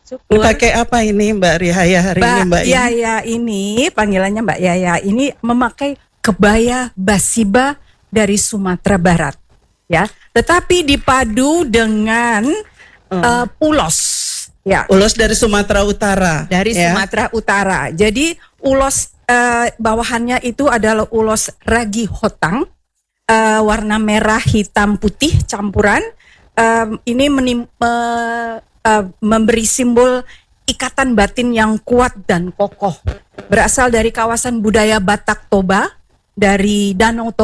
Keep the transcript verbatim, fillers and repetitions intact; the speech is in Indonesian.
Syukur. Pakai apa ini Mbak Rihaya hari Mbak ini Mbak ini? Yaya ini, panggilannya Mbak Yaya ini memakai kebaya basiba dari Sumatera Barat, ya. Tetapi dipadu dengan Hmm. uh, ulos, ya. Ulos dari Sumatera Utara. Dari ya? Sumatera Utara. Jadi ulos uh, bawahannya itu adalah ulos ragi hotang, uh, warna merah, hitam, putih campuran. Um, ini menim, uh, uh, memberi simbol ikatan batin yang kuat dan kokoh. Berasal dari kawasan budaya Batak Toba, dari Danau Toba.